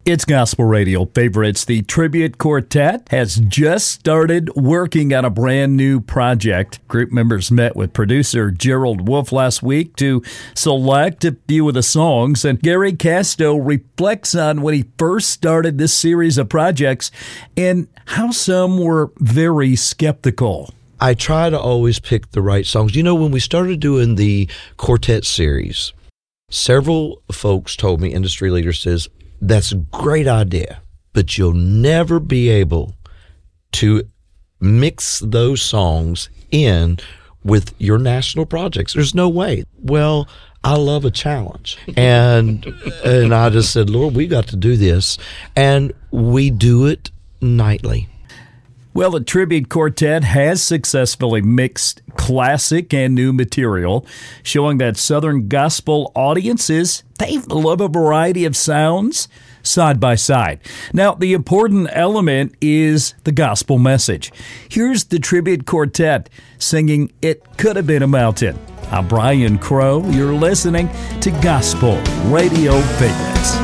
It's Gospel Radio Favorites. The Tribute Quartet has just started working on a brand new project. Group members met with producer Gerald Wolf last week to select a few of the songs, and Gary Casto reflects on when he first started this series of projects and how some were very skeptical. I try to always pick the right songs. You know, when we started doing the quartet series, several folks told me, industry leaders says, that's a great idea, but you'll never be able to mix those songs in with your national projects. There's no way. Well, I love a challenge. And I just said, Lord, we got to do this. And we do it nightly. Well, the Tribute Quartet has successfully mixed classic and new material, showing that Southern gospel audiences, they love a variety of sounds side by side. Now, the important element is the gospel message. Here's the Tribute Quartet singing It Could Have Been a Mountain. I'm Brian Crow. You're listening to Gospel Radio Favorites.